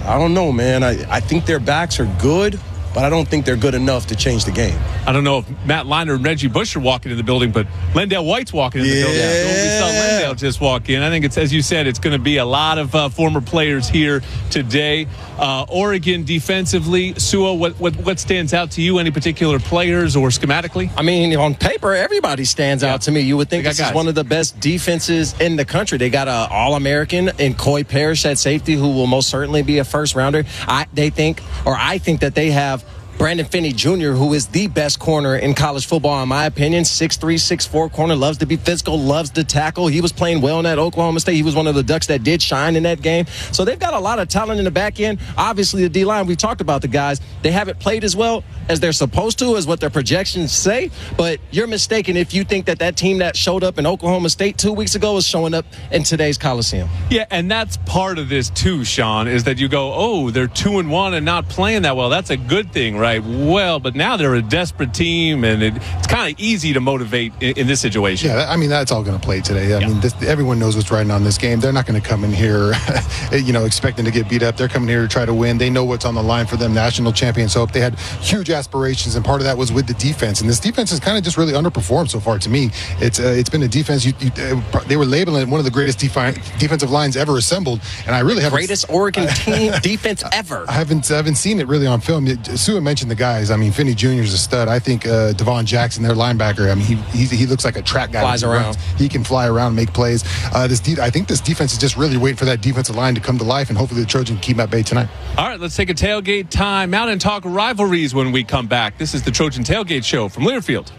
I don't know, man. I think their backs are good, but I don't think they're good enough to change the game. I don't know if Matt Leinart and Reggie Bush are walking in the building, but Lendale White's walking in the building. So we saw Lendale just walk in. I think it's, as you said, it's going to be a lot of former players here today. Oregon defensively, Sua, what stands out to you? Any particular players or schematically? I mean, on paper, everybody stands out to me. You would think this is one of the best defenses in the country. They got an All-American in Coy Parrish at safety, who will most certainly be a first-rounder. I think that they have Brandon Finney Jr., who is the best corner in college football, in my opinion. 6'3", 6'4" corner, loves to be physical, loves to tackle. He was playing well in that Oklahoma State. He was one of the Ducks that did shine in that game. So they've got a lot of talent in the back end. Obviously, the D-line, we've talked about the guys. They haven't played as well as they're supposed to, is what their projections say. But you're mistaken if you think that team that showed up in Oklahoma State 2 weeks ago is showing up in today's Coliseum. Yeah, and that's part of this too, Sean, is that you go, oh, they're 2-1 and not playing that well. That's a good thing, right? Well, but now they're a desperate team, and it's kind of easy to motivate in this situation. Yeah, I mean, that's all going to play today. I mean, everyone knows what's riding on this game. They're not going to come in here, expecting to get beat up. They're coming here to try to win. They know what's on the line for them, national champions hope. They had huge aspirations, and part of that was with the defense. And this defense has kind of just really underperformed so far to me. It's been a defense, they were labeling it one of the greatest defensive lines ever assembled, and I really haven't. Greatest Oregon team defense ever. I haven't seen it really on film. Sua mentioned the guys. I mean, Finney Jr. is a stud. I think Devon Jackson, their linebacker, I mean, he looks like a track guy. Flies around. He can fly around, make plays. I think this defense is just really waiting for that defensive line to come to life, and hopefully the Trojans keep at bay tonight. All right, let's take a tailgate time out and talk rivalries when we come back. This is the Trojan Tailgate Show from Learfield.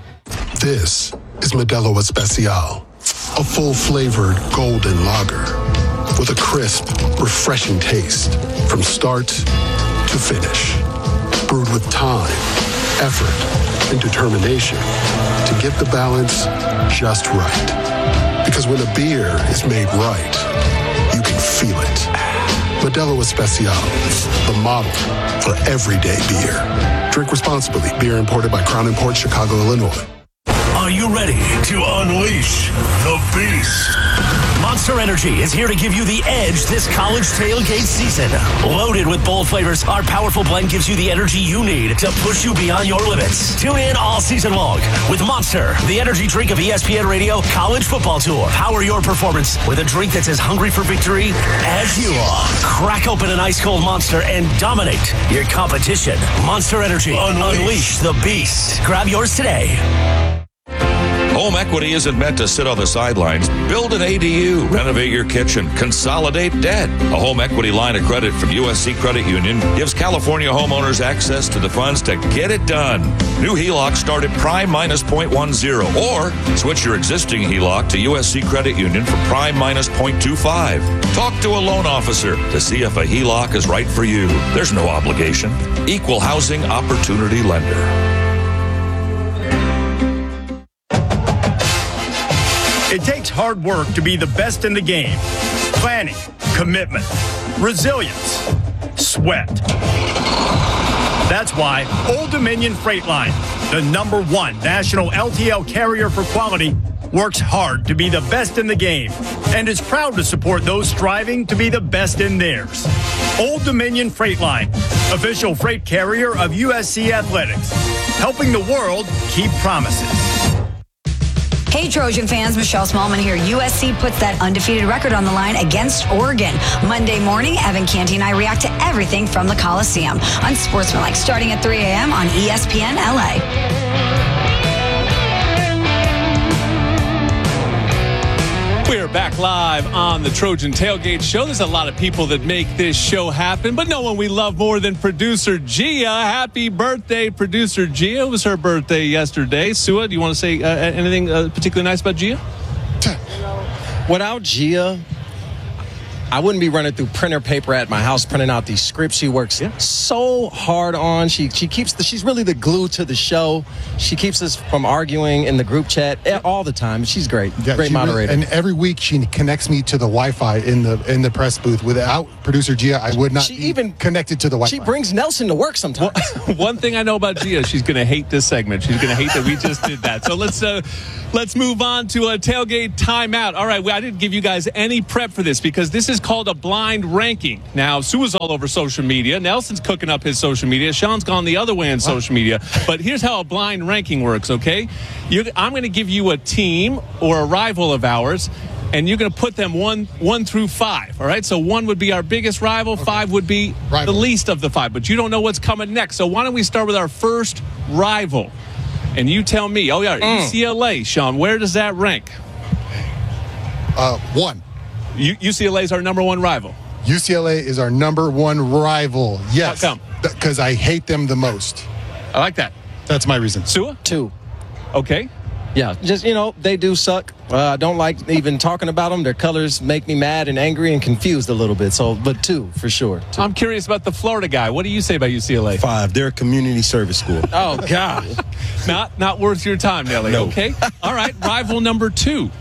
This is Modelo Especial, a full-flavored golden lager with a crisp, refreshing taste from start to finish. Brewed with time, effort, and determination to get the balance just right. Because when a beer is made right, you can feel it. Modelo Especial, the model for everyday beer. Drink responsibly. Beer imported by Crown Imports, Chicago, Illinois. Are you ready to unleash the beast? Monster Energy is here to give you the edge this college tailgate season. Loaded with bold flavors, our powerful blend gives you the energy you need to push you beyond your limits. Tune in all season long with Monster, the energy drink of ESPN Radio College Football Tour. Power your performance with a drink that's as hungry for victory as you are. Crack open an ice-cold Monster and dominate your competition. Monster Energy. Unleash the beast. Grab yours today. Home equity isn't meant to sit on the sidelines. Build an ADU, renovate your kitchen, consolidate debt. A home equity line of credit from USC Credit Union gives California homeowners access to the funds to get it done. New HELOCs start at prime minus 0.10, or switch your existing HELOC to USC Credit Union for prime minus 0.25. Talk to a loan officer to see if a HELOC is right for you. There's no obligation. Equal housing opportunity lender. It takes hard work to be the best in the game. Planning, commitment, resilience, sweat. That's why Old Dominion Freight Line, the #1 national LTL carrier for quality, works hard to be the best in the game and is proud to support those striving to be the best in theirs. Old Dominion Freight Line, official freight carrier of USC Athletics, helping the world keep promises. Hey, Trojan fans, Michelle Smallman here. USC puts that undefeated record on the line against Oregon. Monday morning, Evan Canty and I react to everything from the Coliseum on Sportsmanlike, starting at 3 a.m. on ESPN LA. We are back live on the Trojan Tailgate Show. There's a lot of people that make this show happen, but no one we love more than producer Gia. Happy birthday, producer Gia. It was her birthday yesterday. Sua, do you want to say anything particularly nice about Gia? Without Gia, I wouldn't be running through printer paper at my house printing out these scripts. She works so hard on. She's really the glue to the show. She keeps us from arguing in the group chat all the time. She's great. Yeah, great moderator. And every week she connects me to the Wi-Fi in the press booth. Without producer Gia, I would not be even connected to the Wi-Fi. She brings Nelson to work sometimes. One thing I know about Gia, she's going to hate this segment. She's going to hate that we just did that. So let's move on to a tailgate timeout. All right, I didn't give you guys any prep for this because this is is called a blind ranking. Now, Sua's all over social media. Nelson's cooking up his social media. Sean's gone the other way on social media. But here's how a blind ranking works, okay? I'm going to give you a team or a rival of ours, and you're going to put them one through 5, all right? So 1 would be our biggest rival, 5 would be the least of the 5. But you don't know what's coming next. So why don't we start with our first rival? And you tell me, UCLA, Sean, where does that rank? 1. UCLA is our number 1 rival. UCLA is our number 1 rival. Yes. How come? Because I hate them the most. I like that. That's my reason. Sua? 2. Okay. Yeah, just, they do suck. I don't like even talking about them. Their colors make me mad and angry and confused a little bit. So, but 2 for sure. 2. I'm curious about the Florida guy. What do you say about UCLA? 5. They're a community service school. Oh, God. Not worth your time, Nelly. No. Okay. All right. Rival number 2.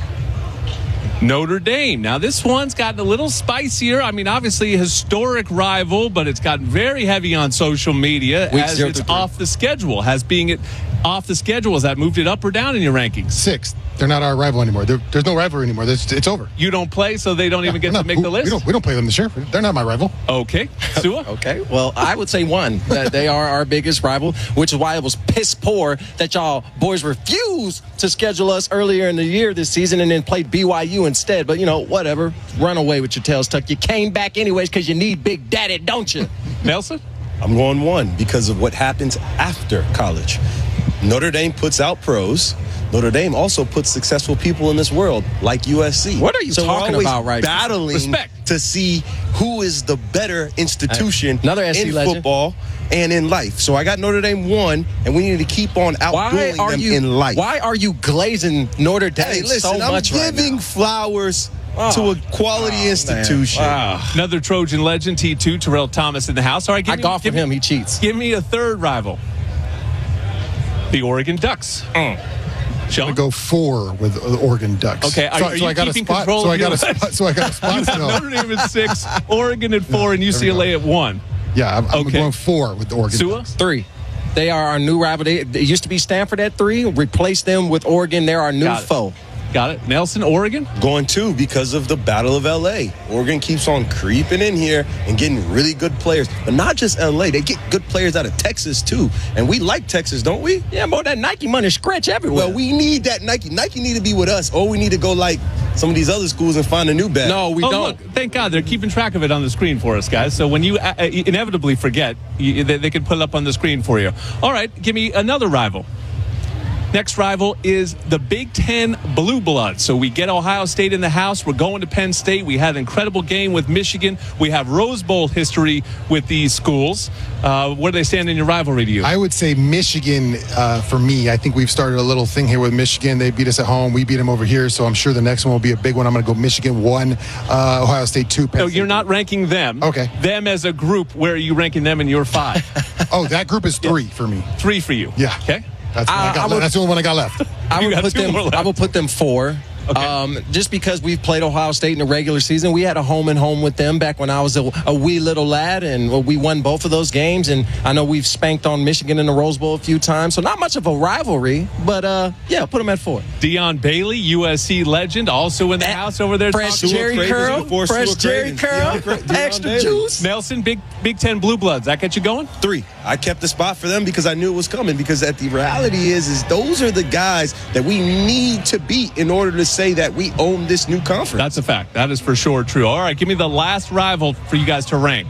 Notre Dame. Now, this one's gotten a little spicier. I mean, obviously a historic rival, but it's gotten very heavy on social media as it's off the schedule. Has off the schedule, has that moved it up or down in your rankings? 6. They're not our rival anymore. There's no rivalry anymore. It's over. You don't play, so they don't even get to make the list? We don't play them this year. They're not my rival. Okay. Sua? Okay. Well, I would say 1. That they are our biggest rival, which is why it was piss poor that y'all boys refused to schedule us earlier in the year this season and then played BYU instead. But, whatever. Run away with your tails tucked. You came back anyways because you need Big Daddy, don't you? Nelson? I'm going 1 because of what happens after college. Notre Dame puts out pros. Notre Dame also puts successful people in this world, like USC. What are you talking about right now? Battling to see who is the better institution Another SC in legend. football and in life. So I got Notre Dame 1, and we need to keep on outdoing them in life. Why are you glazing Notre Dame Hey, listen, so much right now? I'm giving flowers to a quality institution. Another Trojan legend, T2, Terrell Thomas in the house. All right, I golf with him. He cheats. Give me a third rival. The Oregon Ducks. I'm going to go 4 with the Oregon Ducks. Okay, are you keeping control of your list? So I got a spot. Notre Dame at 6, Oregon at 4, and UCLA at 1. Yeah, I'm going 4 with the Oregon Sua? Ducks. 3. They are our new rival. It used to be Stanford at 3. Replace them with Oregon. They're our new foe. Got it. Nelson, Oregon? Going 2 because of the Battle of LA. Oregon keeps on creeping in here and getting really good players. But not just LA. They get good players out of Texas, too. And we like Texas, don't we? Yeah, boy, that Nike money scratch everywhere. Well, we need that Nike. Nike need to be with us, or we need to go like some of these other schools and find a new bet. No, we don't. Look, thank God they're keeping track of it on the screen for us, guys. So when you inevitably forget, they can put it up on the screen for you. All right, give me another rival. Next rival is the Big Ten Blue Bloods. So we get Ohio State in the house. We're going to Penn State. We had an incredible game with Michigan. We have Rose Bowl history with these schools. Where do they stand in your rivalry to you? I would say Michigan, for me. I think we've started a little thing here with Michigan. They beat us at home. We beat them over here. So I'm sure the next one will be a big one. I'm going to go Michigan 1, Ohio State 2. Penn No, State you're not ranking them. Okay. Them as a group, where are you ranking them in your 5? Oh, that group is 3 for me. 3 for you. Yeah. Okay. That's that's the only one I got left. I would put them 4. Okay. Just because we've played Ohio State in the regular season. We had a home and home with them back when I was a wee little lad, and we won both of those games. And I know we've spanked on Michigan in the Rose Bowl a few times, so not much of a rivalry. But put them at 4. Deion Bailey, USC legend, also in the house over there. Fresh Jerry Curl, extra juice. Nelson, Big Ten Blue Bloods. That get you going? 3. I kept the spot for them because I knew it was coming. Because the reality is those are the guys that we need to beat in order to say that we own this new conference. That's a fact. That is for sure true. All right, give me the last rival for you guys to rank.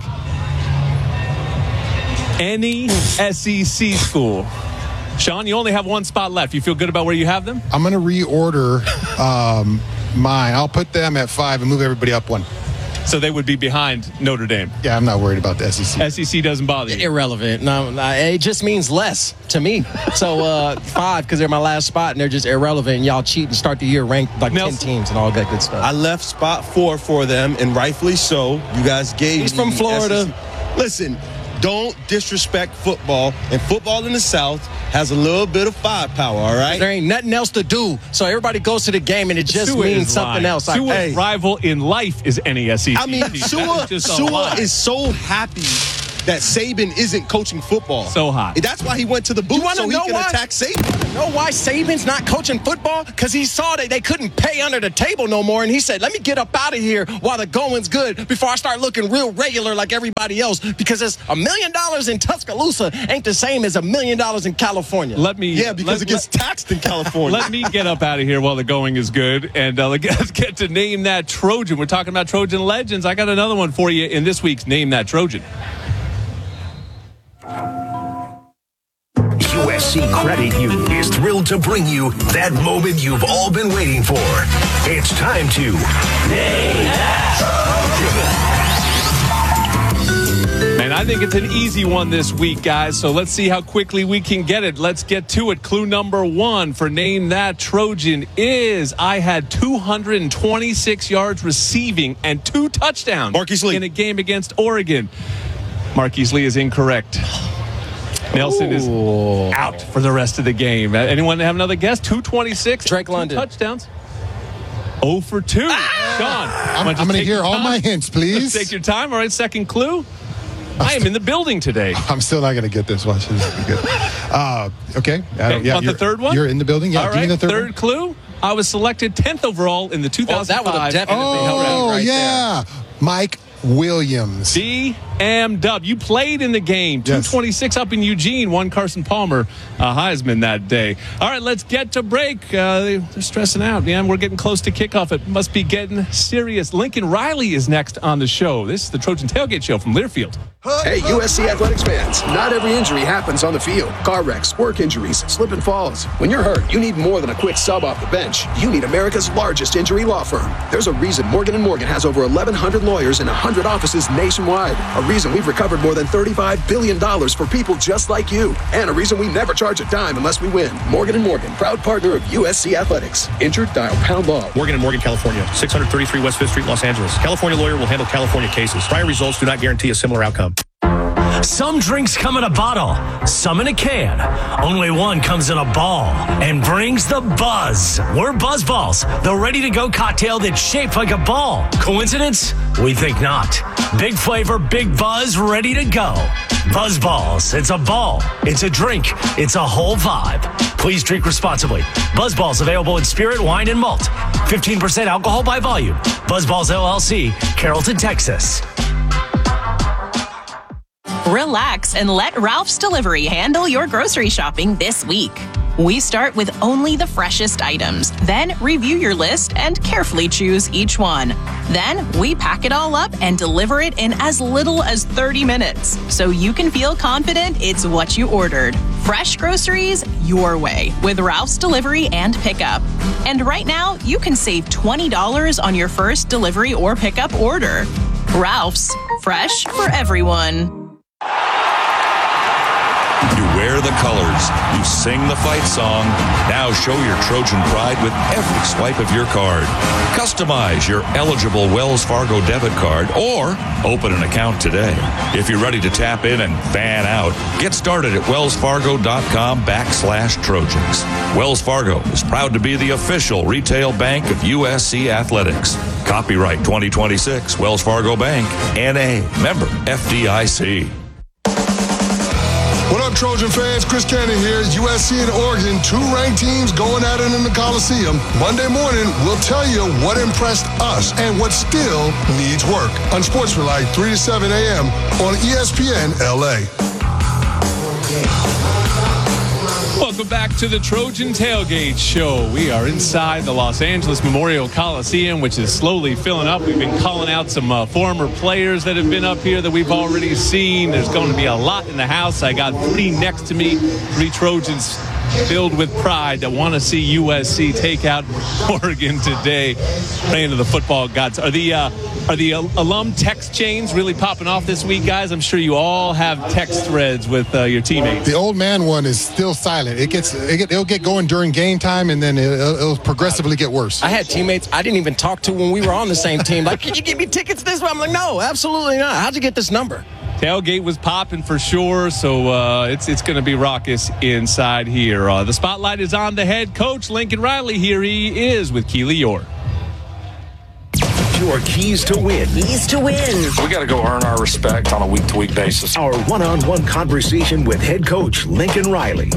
Any SEC school. Sean, you only have 1 spot left. You feel good about where you have them? I'm going to reorder mine. I'll put them at 5 and move everybody up 1. So they would be behind Notre Dame. Yeah, I'm not worried about the SEC. SEC doesn't bother you. Irrelevant. No, it just means less to me. So 5 because they're my last spot and they're just irrelevant. And y'all cheat and start the year ranked like Nelson. 10 teams and all that good stuff. I left spot 4 for them, and rightfully so. You guys gave He's me from Florida. SEC. Listen, don't disrespect football. And football in the South has a little bit of firepower, all right? There ain't nothing else to do. So everybody goes to the game and it just Sua means is something lying. else. Like, Sua's rival in life is any SEC. I mean, team. Sua That is just a lie. is so happy that Saban isn't coaching football. So hot. That's why he went to the booth, so he can attack Saban. You know why Saban's not coaching football? Because he saw that they couldn't pay under the table no more, and he said, let me get up out of here while the going's good before I start looking real regular like everybody else, because it's $1 million in Tuscaloosa ain't the same as $1 million in California. Because it gets taxed in California. Let me get up out of here while the going is good, and let's get to Name That Trojan. We're talking about Trojan legends. I got another one for you in this week's Name That Trojan. USC Credit Union is thrilled to bring you that moment you've all been waiting for. It's time to Name That Trojan. And I think it's an easy one this week, guys, so let's see how quickly we can get it. Let's get to it. Clue number 1 for Name That Trojan is I had 226 yards receiving and 2 touchdowns Marquise Lee. in a game against Oregon. Marquise Lee is incorrect. Nelson is out for the rest of the game. Anyone have another guess? 226. Drake 2 London. touchdowns. 0 for 2. Sean, I'm going to hear all my hints, please. Take your time. All right, second clue. I am in the building today. I'm still not going to get this. Watch this. Good. Okay. Want the third one? You're in the building? Yeah, all give me right, the third one. clue. I was selected 10th overall in the 2005. That would have definitely helped me right yeah. Mike Williams. DMW. You played in the game. 226 up in Eugene. Won Carson Palmer Heisman that day. All right, let's get to break. They're stressing out, man. We're getting close to kickoff. It must be getting serious. Lincoln Riley is next on the show. This is the Trojan Tailgate Show from Learfield. Hey, USC Athletics fans. Not every injury happens on the field. Car wrecks, work injuries, slip and falls. When you're hurt, you need more than a quick sub off the bench. You need America's largest injury law firm. There's a reason Morgan & Morgan has over 1,100 lawyers in 100 offices nationwide. A reason we've recovered more than $35 billion for people just like you. And a reason we never charge a dime unless we win. Morgan & Morgan, proud partner of USC Athletics. Injured? Dial #law. Morgan & Morgan, California. 633 West 5th Street, Los Angeles. California lawyer will handle California cases. Prior results do not guarantee a similar outcome. Some drinks come in a bottle, some in a can. Only one comes in a ball and brings the buzz. We're Buzz Balls, the ready-to-go cocktail that's shaped like a ball. Coincidence? We think not. Big flavor, big buzz, ready to go. Buzz Balls. It's a ball. It's a drink. It's a whole vibe. Please drink responsibly. Buzz Balls available in spirit, wine, and malt. 15% alcohol by volume. Buzz Balls LLC, Carrollton, Texas. Relax and let Ralph's Delivery handle your grocery shopping this week. We start with only the freshest items, then review your list and carefully choose each one. Then we pack it all up and deliver it in as little as 30 minutes, so you can feel confident it's what you ordered. Fresh groceries your way with Ralph's Delivery and Pickup. And right now, you can save $20 on your first delivery or pickup order. Ralph's, fresh for everyone. You wear the colors. You sing the fight song. Now show your Trojan pride with every swipe of your card. Customize your eligible Wells Fargo debit card or open an account today. If you're ready to tap in and fan out, get started at wellsfargo.com/Trojans. Wells Fargo is proud to be the official retail bank of USC Athletics. Copyright 2026 Wells Fargo Bank, N.A., member FDIC. What up, Trojan fans? Chris Cannon here. USC and Oregon, 2 ranked teams going at it in the Coliseum. Monday morning, we'll tell you what impressed us and what still needs work. On Sportsmanlike, 3 to 7 a.m. on ESPN LA. Welcome back to the Trojan Tailgate Show. We are inside the Los Angeles Memorial Coliseum, which is slowly filling up. We've been calling out some former players that have been up here that we've already seen. There's going to be a lot in the house. I got 3 next to me, 3 Trojans filled with pride that want to see USC take out Oregon today. Praying to the football gods. Are the alum text chains really popping off this week, guys? I'm sure you all have text threads with your teammates. The old man one is still silent. It'll get going during game time, and then it'll progressively get worse. I had teammates I didn't even talk to when we were on the same team. Like, can you give me tickets this way? I'm like, no, absolutely not. How'd you get this number? Tailgate was popping for sure, so it's going to be raucous inside here. The spotlight is on the head coach, Lincoln Riley. Here he is with Keely Orr. your keys to win. Keys to win. We got to go earn our respect on a week-to-week basis. Our one-on-one conversation with head coach Lincoln Riley.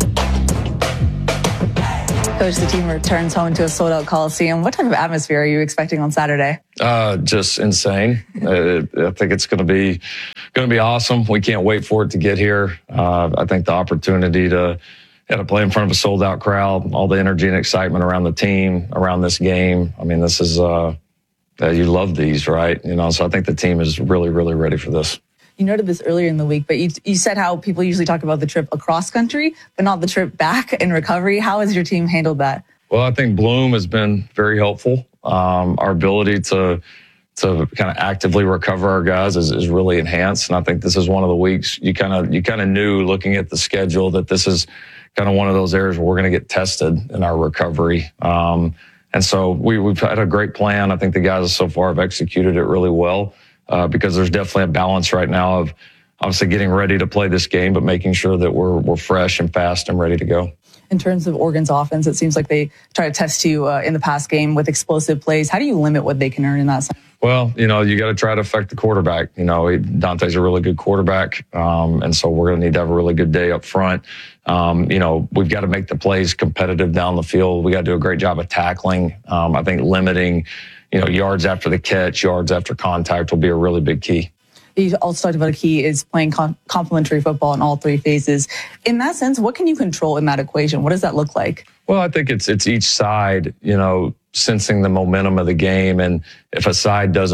Coach, the team returns home to a sold-out Coliseum. What type of atmosphere are you expecting on Saturday? Just insane. I think it's going to be awesome. We can't wait for it to get here. I think the opportunity to play in front of a sold-out crowd, all the energy and excitement around the team, around this game. I mean, this is you love these, right? So I think the team is really, really ready for this. You noted this earlier in the week, but you said how people usually talk about the trip across country, but not the trip back in recovery. How has your team handled that? Well, I think Bloom has been very helpful. Our ability to kind of actively recover our guys is really enhanced. And I think this is one of the weeks you kind of knew looking at the schedule that this is kind of one of those areas where we're going to get tested in our recovery. And so we've had a great plan. I think the guys so far have executed it really well. Because there's definitely a balance right now of obviously getting ready to play this game, but making sure that we're fresh and fast and ready to go. In terms of Oregon's offense, it seems like they try to test you in the past game with explosive plays. How do you limit what they can earn in that sense? Well, you got to try to affect the quarterback. Dante's a really good quarterback, and so we're going to need to have a really good day up front. We've got to make the plays competitive down the field. We got to do a great job of tackling. I think limiting yards after the catch, yards after contact will be a really big key. You also talked about a key is playing complementary football in all three phases. In that sense, what can you control in that equation? What does that look like? Well, I think it's each side, sensing the momentum of the game. And if a side goes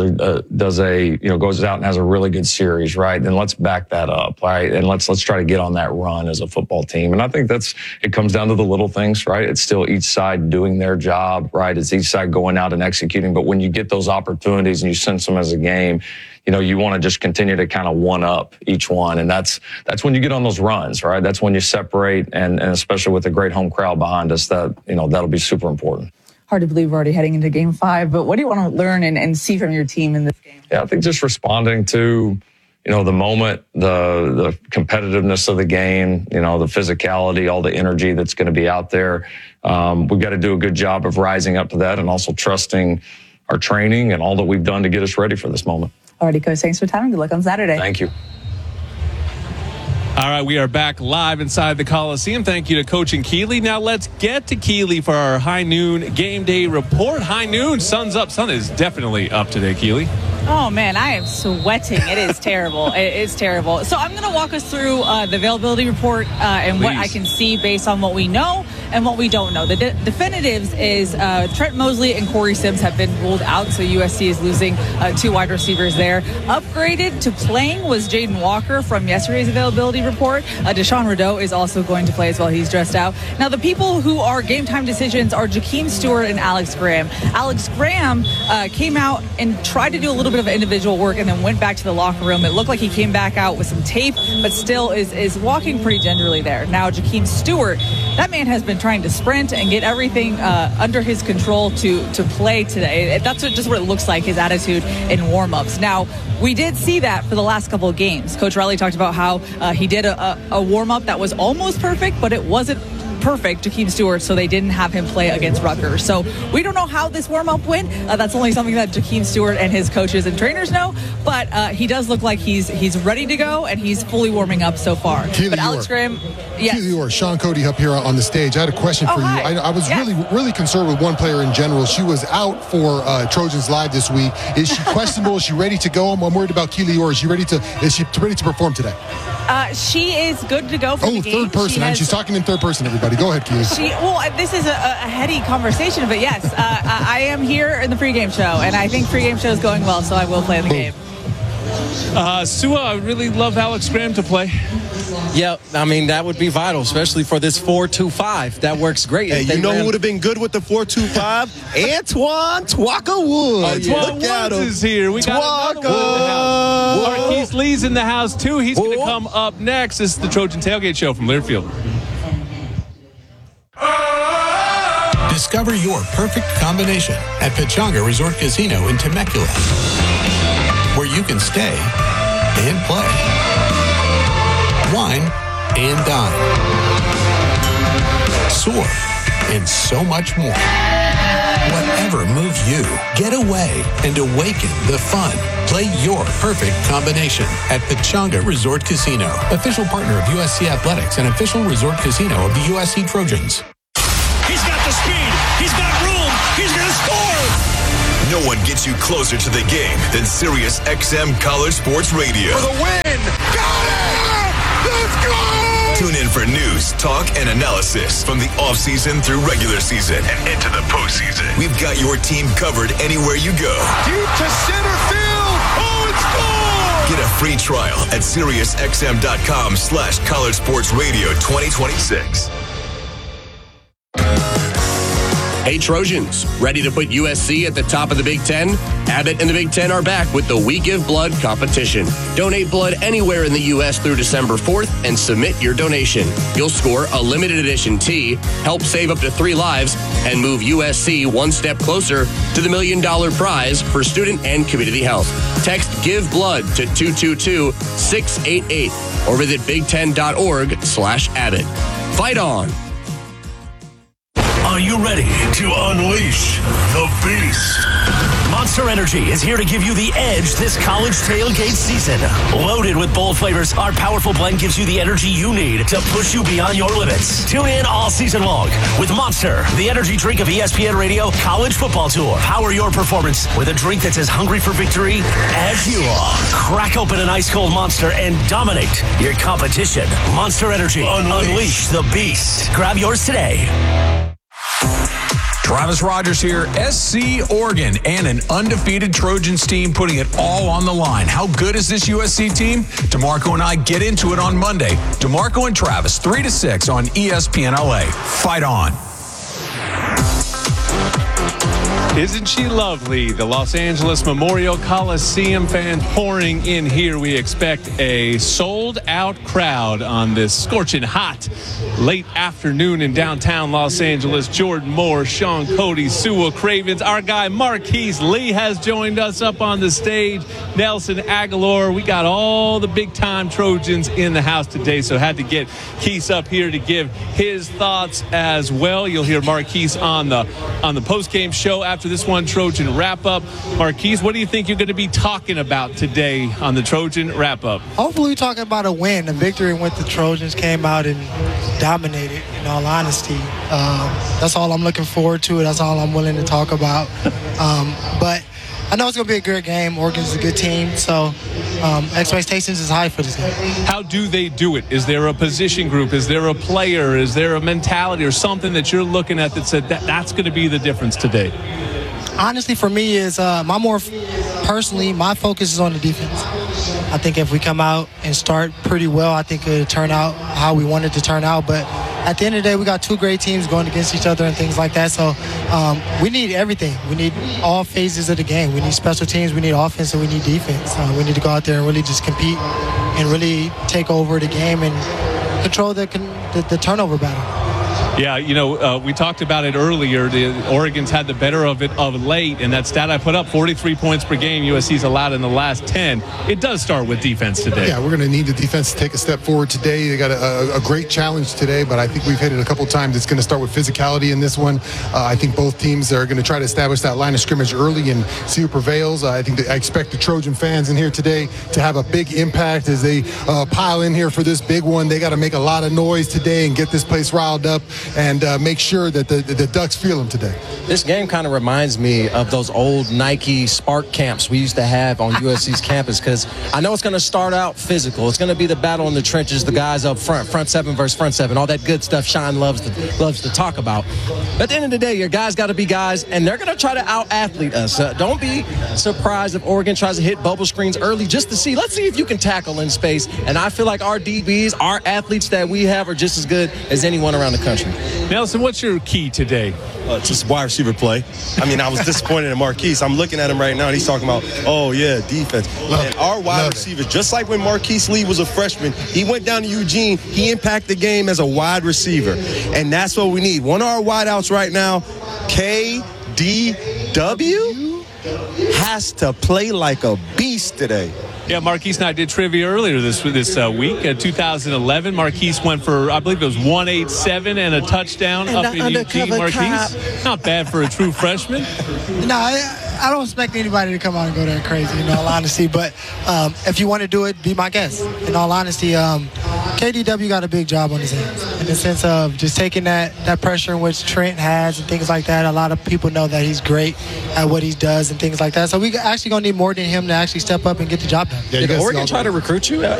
out and has a really good series, right, then let's back that up, right? And let's try to get on that run as a football team. And I think it comes down to the little things, right? It's still each side doing their job, right? It's each side going out and executing. But when you get those opportunities and you sense them as a game, you want to just continue to kind of one up each one. And that's when you get on those runs, right? That's when you separate. And especially with a great home crowd behind us, that'll be super important. Hard to believe we're already heading into Game 5, but what do you want to learn and see from your team in this game? Yeah, I think just responding to, the moment, the competitiveness of the game, the physicality, all the energy that's going to be out there. We've got to do a good job of rising up to that and also trusting our training and all that we've done to get us ready for this moment. Alrighty, Coach, thanks for time. Good luck on Saturday. Thank you. All right, we are back live inside the Coliseum. Thank you to Coach and Keeley. Now let's get to Keeley for our high noon game day report. High noon, sun's up. Sun is definitely up today, Keeley. Oh, man, I am sweating. It is terrible. It is terrible. So I'm going to walk us through the availability report and Please. what I can see based on what we know and what we don't know. The definitives is Trent Mosley and Corey Sims have been ruled out, so USC is losing two wide receivers there. Upgraded to playing was Jaden Walker from yesterday's availability report. Deshaun Rideau is also going to play as well. He's dressed out. Now, the people who are game time decisions are Jakeem Stewart and Alex Graham. Alex Graham came out and tried to do a little bit of individual work and then went back to the locker room. It looked like he came back out with some tape, but still is walking pretty gingerly there. Now, Jakeem Stewart, that man has been trying to sprint and get everything under his control to play today. That's just what it looks like, his attitude in warm-ups. Now, we did see that for the last couple of games. Coach Riley talked about how he did a warm-up that was almost perfect, but it wasn't perfect, Jakeem Stewart, so they didn't have him play against Rutgers. So we don't know how this warm-up went. That's only something that Jakeem Stewart and his coaches and trainers know, but he does look like he's ready to go, and he's fully warming up so far. But Alex Graham, yes. Keely Orr, Sean Cody up here on the stage. I had a question for you. I was really concerned with one player in general. She was out for Trojans Live this week. Is she questionable? Is she ready to go? I'm worried about Keely Orr. Is she ready to perform today? She is good to go for the game. Third person. She's talking in third person, everybody. Go ahead, Keely. This is a heady conversation, but yes, I am here in the pregame show, and I think pregame show is going well, so I will play in the game. Sua, I would really love Alex Graham to play. Yep, I mean, that would be vital, especially for this 4-2-5. That works great. Hey, you know who would have been good with the 4-2-5? Antoine Twaka Woods. Antoine Woods is here. We got another one in the house. Marquise Lee's in the house, too. He's going to come up next. This is the Trojan Tailgate Show from Learfield. Discover your perfect combination at Pechanga Resort Casino in Temecula, where you can stay and play, wine and dine, soar, and so much more. Whatever moves you, get away and awaken the fun. Play your perfect combination at Pechanga Resort Casino, official partner of USC Athletics and official resort casino of the USC Trojans. He's got the speed. He's got room. He's going to score. No one gets you closer to the game than Sirius XM College Sports Radio. For the win. Got it! Let's go! Tune in for news, talk, and analysis from the offseason through regular season and into the postseason. We've got your team covered anywhere you go. Deep to center field. Oh, it's gone! Get a free trial at SiriusXM.com/College Sports Radio 2026. Hey Trojans, ready to put USC at the top of the Big Ten? Abbott and the Big Ten are back with the We Give Blood competition. Donate blood anywhere in the U.S. through December 4th and submit your donation. You'll score a limited edition tee, help save up to 3 lives, and move USC one step closer to the $1 million prize for student and community health. Text Give Blood to 222-688 or visit big10.org/Abbott. Fight on! Are you ready to unleash the beast? Monster Energy is here to give you the edge this college tailgate season. Loaded with bold flavors, our powerful blend gives you the energy you need to push you beyond your limits. Tune in all season long with Monster, the energy drink of ESPN Radio College Football Tour. Power your performance with a drink that's as hungry for victory as you are. Crack open an ice-cold Monster and dominate your competition. Monster Energy. Unleash the beast. Grab yours today. Travis Rogers here, SC Oregon, and an undefeated Trojans team putting it all on the line. How good is this USC team? DeMarco and I get into it on Monday. DeMarco and Travis, 3 to 6 on ESPN LA. Fight on. Isn't she lovely? The Los Angeles Memorial Coliseum fans pouring in here. We expect a sold-out crowd on this scorching hot late afternoon in downtown Los Angeles. Jordan Moore, Sean Cody, Sua Cravens. Our guy Marquise Lee has joined us up on the stage. Nelson Aguilar. We got all the big-time Trojans in the house today, so had to get Keese up here to give his thoughts as well. You'll hear Marquise on the post-game show after this one Trojan wrap-up. Marquise, what do you think you're going to be talking about today on the Trojan wrap-up? Hopefully we're talking about a win, a victory in which the Trojans came out and dominated, in all honesty. That's all I'm looking forward to. That's all I'm willing to talk about. But I know it's going to be a good game. Oregon's a good team, so expectations is high for this game. How do they do it? Is there a position group? Is there a player? Is there a mentality or something that you're looking at that said that's going to be the difference today? Honestly, for me, is my focus is on the defense. I think if we come out and start pretty well, I think it'll turn out how we want it to turn out. But at the end of the day, we got 2 great teams going against each other and things like that. So we need everything. We need all phases of the game. We need special teams, we need offense, and we need defense. We need to go out there and really just compete and really take over the game and control the turnover battle. Yeah, we talked about it earlier. The Oregon's had the better of it of late, and that stat I put up, 43 points per game, USC's allowed in the last 10. It does start with defense today. Yeah, we're going to need the defense to take a step forward today. They got a great challenge today, but I think we've hit it a couple times. It's going to start with physicality in this one. I think both teams are going to try to establish that line of scrimmage early and see who prevails. I expect the Trojan fans in here today to have a big impact as they pile in here for this big one. They got to make a lot of noise today and get this place riled up and make sure that the Ducks feel them today. This game kind of reminds me of those old Nike Spark camps we used to have on USC's campus, because I know it's going to start out physical. It's going to be the battle in the trenches, the guys up front seven versus front seven, all that good stuff Sean loves to talk about. But at the end of the day, your guys got to be guys, and they're going to try to out-athlete us. Don't be surprised if Oregon tries to hit bubble screens early just to see. Let's see if you can tackle in space. And I feel like our DBs, our athletes that we have are just as good as anyone around the country. Nelson, what's your key today? Just wide receiver play. I mean, I was disappointed in Marquise. I'm looking at him right now, and he's talking about, defense. And our wide receivers, just like when Marquise Lee was a freshman, he went down to Eugene. He impacted the game as a wide receiver. And that's what we need. One of our wideouts right now, KDW, has to play like a beast today. Yeah, Marquise and I did trivia earlier this week. 2011, Marquise went for, I believe it was 187 and a touchdown And up in Eugene. Marquise, not bad for a true freshman. No, I don't expect anybody to come out and go there crazy, in all honesty. But if you want to do it, be my guest. In all honesty, KDW got a big job on his hands in the sense of just taking that pressure in which Trent has and things like that. A lot of people know that he's great at what he does and things like that. So we actually going to need more than him to actually step up and get the job done. Did Oregon try to recruit you